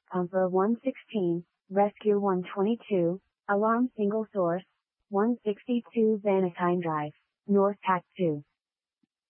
Pumper 116, Rescue 122, Alarm Single Source, 162 Vanatine Drive, North Pack 2.